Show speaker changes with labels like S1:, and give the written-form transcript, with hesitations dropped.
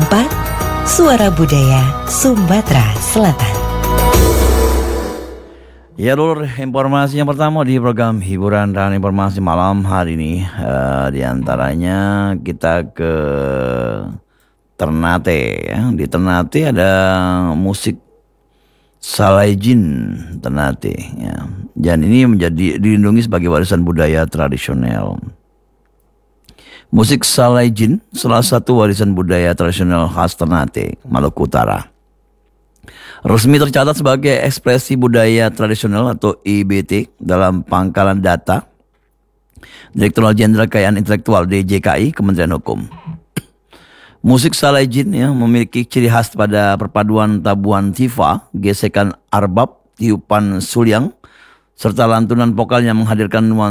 S1: Suara Budaya Sumatera Selatan.
S2: Ya Lur, informasi yang pertama di program hiburan dan informasi malam hari ini di antaranya kita ke Ternate ya. Di Ternate ada musik Salai-Jin Ternate ya. Dan ini dilindungi sebagai warisan budaya tradisional. Musik Salai-Jin salah satu warisan budaya tradisional khas Ternate, Maluku Utara. Resmi tercatat sebagai ekspresi budaya tradisional atau IBT dalam pangkalan data Direktorat Jenderal Kekayaan Intelektual DJKI Kementerian Hukum. Musik Salai-Jin ya, memiliki ciri khas pada perpaduan tabuhan tifa, gesekan arbab, tiupan sulyang, serta lantunan vokal yang menghadirkan nuansa